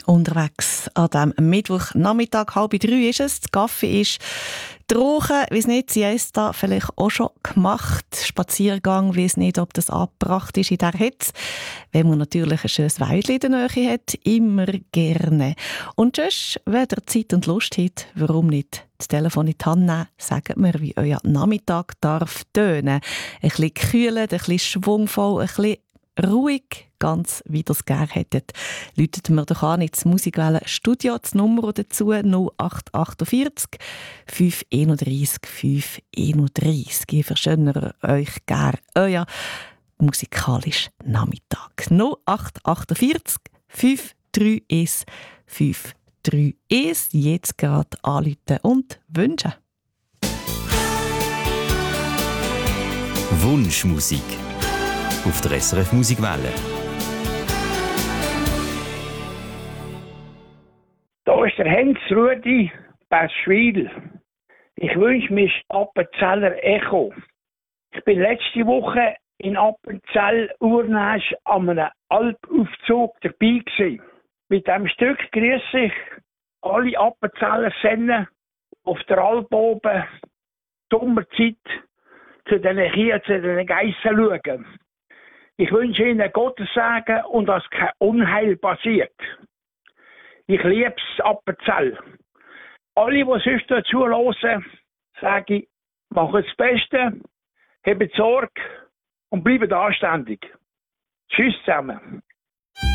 Unterwegs an diesem Mittwochnachmittag, 2:30 ist es. Der Kaffee ist trocken, weiss nicht, Siesta vielleicht auch schon gemacht. Spaziergang, weiss nicht, ob das angebracht ist in der Hitze. Wenn man natürlich ein schönes Weidchen in der Nähe hat, immer gerne. Und sonst, wenn ihr Zeit und Lust habt, warum nicht das Telefon in die Hand nehmen, sagt mir, wie euer Nachmittag darf tönen. Ein bisschen kühl, ein bisschen schwungvoll, ein bisschen ruhig, ganz wie ihr es gerne hättet. Läutet mir doch an ins Musikwelle Studio, die Nummer dazu 0848 531 531. Ich verschönere euch gerne euer musikalischer Nachmittag. 0848 531 531. Jetzt gerade anrufen und wünschen. Wunschmusik auf der SRF Musikwelle. Da ist der Heinz-Rudi Beschwil. Ich wünsche mir Appenzeller Echo. Ich bin letzte Woche in Appenzell-Urnäsch an einem Alpaufzug dabei gewesen. Mit diesem Stück grüße ich alle Appenzeller Sennen auf der Alp oben, Sommerzeit, zu den Kielen, zu den Geissen schauen. Ich wünsche Ihnen Gottes Segen und dass kein Unheil passiert. Ich liebe es Appenzell. Alle, die sonst dazu hören, sage ich, machen das Beste, habt Sorge und bleibt anständig. Tschüss zusammen.